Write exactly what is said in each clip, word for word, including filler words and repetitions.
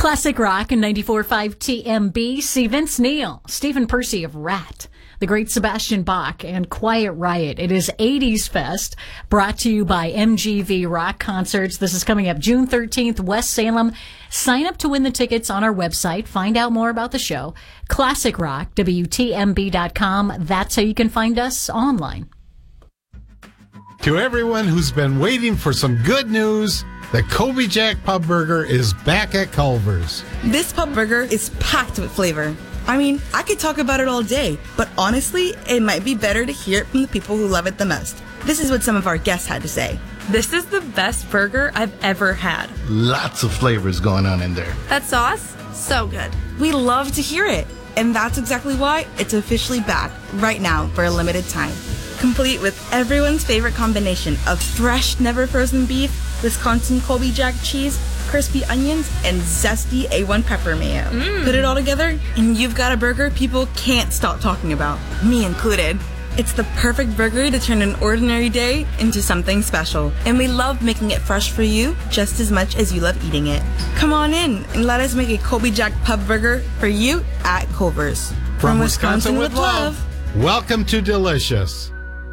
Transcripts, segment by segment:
Classic Rock and ninety-four point five T M B. See Vince Neil, Stephen Percy of Rat, the great Sebastian Bach, and Quiet Riot. It is eighties Fest, brought to you by M G V Rock Concerts. This is coming up June thirteenth, West Salem. Sign up to win the tickets on our website. Find out more about the show. Classic Rock, W T M B dot com. That's how you can find us online. To everyone who's been waiting for some good news, the Colby Jack Pub Burger is back at Culver's. This pub burger is packed with flavor. I mean, I could talk about it all day, but honestly, it might be better to hear it from the people who love it the most. This is what some of our guests had to say. This is the best burger I've ever had. Lots of flavors going on in there. That sauce, so good. We love to hear it, and that's exactly why it's officially back right now for a limited time. Complete with everyone's favorite combination of fresh, never frozen beef, Wisconsin Colby Jack cheese, crispy onions, and zesty A one pepper mayo. Mm. Put it all together, and you've got a burger people can't stop talking about, me included. It's the perfect burger to turn an ordinary day into something special, and we love making it fresh for you just as much as you love eating it. Come on in and let us make a Colby Jack Pub Burger for you at Culver's. From, From Wisconsin, Wisconsin with love. love, welcome to Delicious.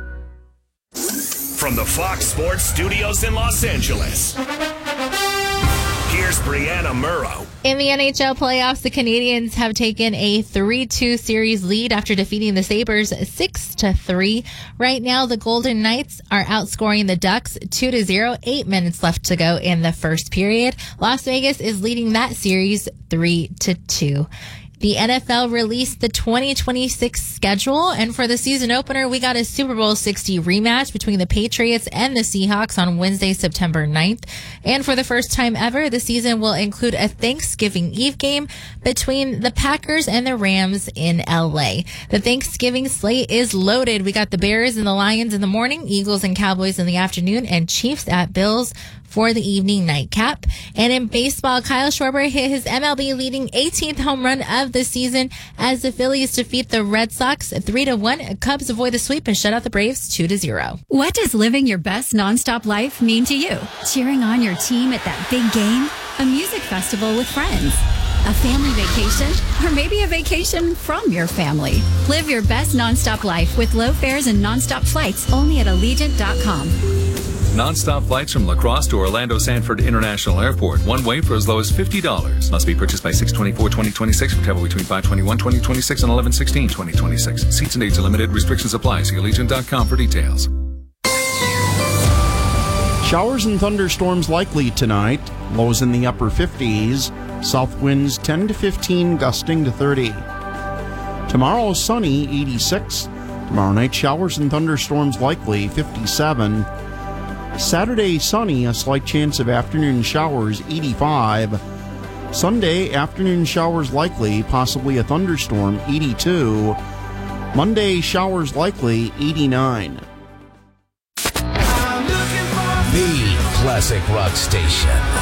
From the Fox Sports Studios in Los Angeles, here's Brianna Murrow. In the N H L playoffs, the Canadiens have taken a three two series lead after defeating the Sabres six to three. Right now, the Golden Knights are outscoring the Ducks two to zero. Eight minutes left to go in the first period. Las Vegas is leading that series three to two. The N F L released the twenty twenty-six schedule, and for the season opener, we got a Super Bowl sixty rematch between the Patriots and the Seahawks on Wednesday, September ninth. And for the first time ever, the season will include a Thanksgiving Eve game between the Packers and the Rams in L A. The Thanksgiving slate is loaded. We got the Bears and the Lions in the morning, Eagles and Cowboys in the afternoon, and Chiefs at Bills for the evening nightcap. And in baseball, Kyle Schwarber hit his M L B leading eighteenth home run of the season as the Phillies defeat the Red Sox three to one. Cubs avoid the sweep and shut out the Braves two to zero. What does living your best nonstop life mean to you? Cheering on your team at that big game? A music festival with friends? A family vacation? Or maybe a vacation from your family? Live your best nonstop life with low fares and nonstop flights only at Allegiant dot com. Non-stop flights from La Crosse to Orlando Sanford International Airport. One way for as low as fifty dollars. Must be purchased by six twenty-four twenty twenty-six for travel between five twenty-one twenty twenty-six and eleven sixteen twenty twenty-six. Seats and dates are limited. Restrictions apply. See Allegiant dot com for details. Showers and thunderstorms likely tonight. Lows in the upper fifties. South winds ten to fifteen, gusting to thirty. Tomorrow, sunny, eighty-six. Tomorrow night, showers and thunderstorms likely, fifty-seven. Saturday, sunny, a slight chance of afternoon showers, eighty-five. Sunday, afternoon showers likely, possibly a thunderstorm, eighty-two. Monday, showers likely, eighty-nine. The Classic Rock Station.